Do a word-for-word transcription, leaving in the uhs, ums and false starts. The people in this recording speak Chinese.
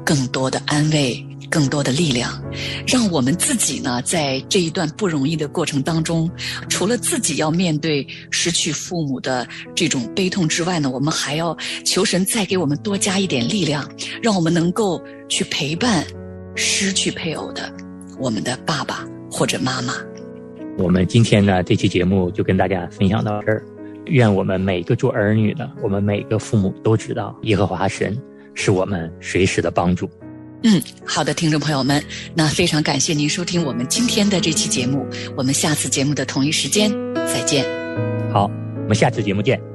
更多的安慰，更多的力量，让我们自己呢，在这一段不容易的过程当中，除了自己要面对失去父母的这种悲痛之外呢，我们还要求神再给我们多加一点力量，让我们能够去陪伴失去配偶的我们的爸爸或者妈妈。 我们今天呢，这期节目就跟大家分享到这儿。愿我们每个做儿女的，我们每个父母都知道，耶和华神是我们随时的帮助。 嗯，好的，听众朋友们，那非常感谢您收听我们今天的这期节目，我们下次节目的同一时间再见。 好，我们下次节目见。